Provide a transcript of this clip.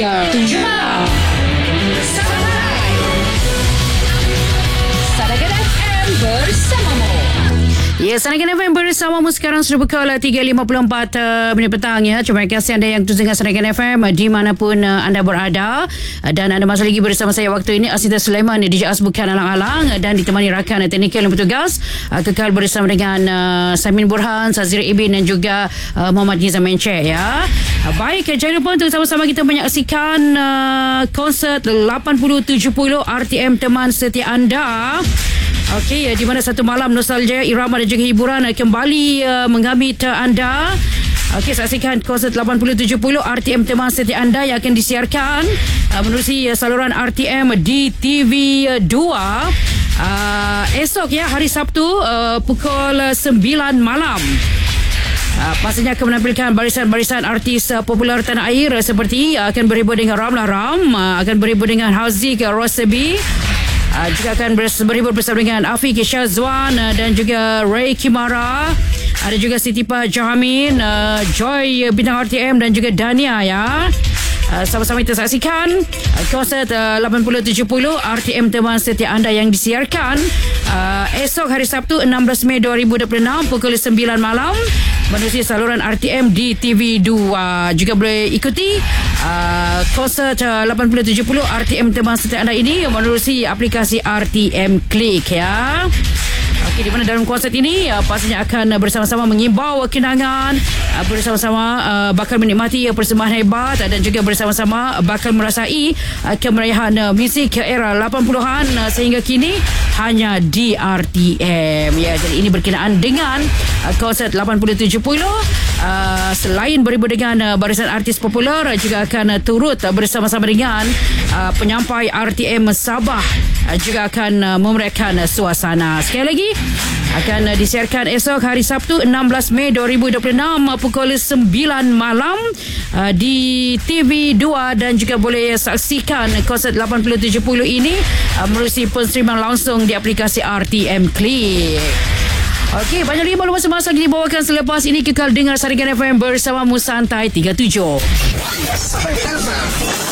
3 Santai Saragan FM bersamamu. Ya, Saragan FM bersamamu sekarang sudah pukul 3.54 minit petang ya. Terima kasih anda yang terus dengar Saragan FM di manapun anda berada. Dan anda masih lagi bersama saya waktu ini Asita Sulaiman, DJ As bukan alang-alang, dan ditemani rakan teknikal dan petugas kekal bersama dengan Samin Burhan, Sazira Ibin dan juga Muhammad Nizam Mencek ya. Baik, jangan lupa untuk sama-sama kita menyaksikan konsert 80-70 RTM teman setia anda. Okey, di mana satu malam nostalgia, irama dan juga hiburan kembali menggambit anda. Okey, saksikan konsert 80-70 RTM teman setia anda yang akan disiarkan menerusi saluran RTM di TV2 esok ya, hari Sabtu pukul 9 malam. Pastinya akan menampilkan barisan-barisan artis popular tanah air seperti akan berhibur dengan Ramlah Ram, akan berhibur dengan Haziq Rosabi, juga akan berhibur bersama dengan Afiq Syazwan dan juga Ray Kimara. Ada juga Sitipa Jahamin, Joy bintang RTM dan juga Dania ya. Sama-sama kita saksikan konsert 80-70 RTM teman setia anda yang disiarkan esok hari Sabtu 16 Mei 2026 pukul 9 malam menerusi saluran RTM di TV2. Juga boleh ikuti konsert 80-70 RTM teman setia anda ini menerusi aplikasi RTM Click ya. Okey, di mana dalam konsert ini pastinya akan bersama-sama mengimbau kenangan, bersama-sama bakal menikmati persembahan hebat dan juga bersama-sama bakal merasai kemerayahan muzik era 80-an sehingga kini hanya di RTM ya. Jadi ini berkenaan dengan konsert 80-70. Selain berhibur dengan barisan artis popular, juga akan turut bersama-sama dengan penyampai RTM Sabah, juga akan memeriahkan suasana. Sekali lagi akan disiarkan esok hari Sabtu 16 Mei 2026 pukul 9 malam di TV2, dan juga boleh saksikan konsert 80-70 ini melalui penstreaman langsung di aplikasi RTM Click. Okey, banyak lagi maklumat semasa yang dibawakan selepas ini. Kekal dengar Saragan FM bersama Musantai 37.